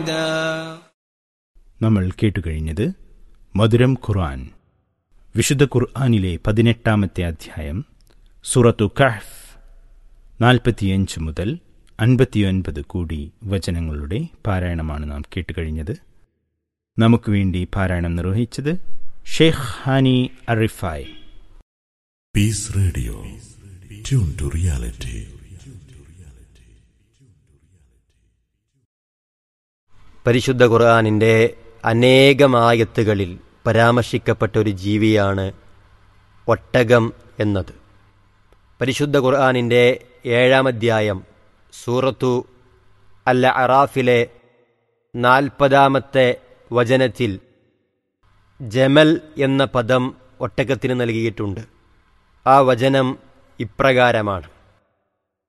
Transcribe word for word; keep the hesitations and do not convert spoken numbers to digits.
നമ്മൾ കേട്ടുകഴിഞ്ഞത് മധുരം ഖുർആൻ. വിശുദ്ധ ഖുർആനിലെ പതിനെട്ടാമത്തെ അധ്യായം സൂറത്തു കഹ്ഫ്, നാൽപ്പത്തിയഞ്ച് മുതൽ അൻപത്തിയൊൻപത് കൂടി വചനങ്ങളുടെ പാരായണമാണ് നാം കേട്ടുകഴിഞ്ഞത്. നമുക്ക് വേണ്ടി പാരായണം നിർവഹിച്ചത് ഷെയ്ഖ് ഹാനി അറിഫായ്. Piece radio, tune to reality. പരിശുദ്ധ ഖുർആനിൻ്റെ അനേകമായത്തുകളിൽ പരാമർശിക്കപ്പെട്ട ഒരു ജീവിയാണ് ഒട്ടകം എന്നത്. പരിശുദ്ധ ഖുർആനിൻ്റെ ഏഴാം അധ്യായം സൂറത്തു അൽ അറാഫിലെ നാൽപ്പതാമത്തെ വചനത്തിൽ ജമൽ എന്ന പദം ഒട്ടകത്തിന് നൽകിയിട്ടുണ്ട്. ആ വചനം ഇപ്രകാരമാണ്: